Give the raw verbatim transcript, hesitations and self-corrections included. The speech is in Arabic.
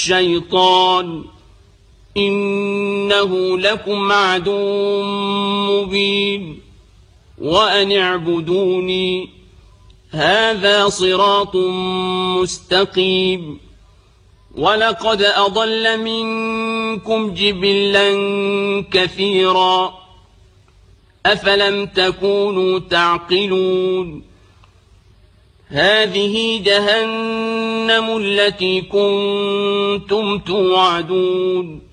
الشيطان إنه لكم عدو مبين وأن اعبدوني هذا صراط مستقيم ولقد أضل منكم جبلا كثيرا أفلم تكونوا تعقلون هذه جهنم التي كنتم توعدون